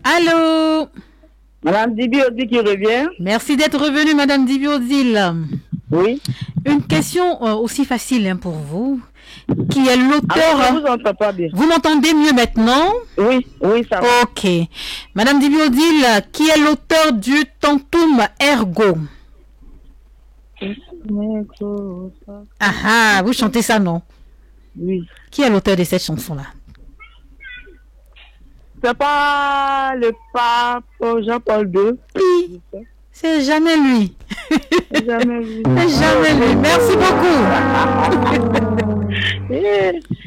Allô? Madame Dibiodi qui revient. Merci d'être revenue, Madame Dibiodil. Oui. Une question aussi facile pour vous. Qui est l'auteur? Je vous entends pas bien. Vous m'entendez mieux maintenant? Oui, oui, ça va. Ok. Madame Dibiodil, qui est l'auteur du Tantum Ergo? Ah, vous chantez ça, non? Oui. Qui est l'auteur de cette chanson-là? C'est pas le pape Jean-Paul II. Oui. C'est jamais lui. C'est jamais lui. C'est jamais lui. Merci beaucoup.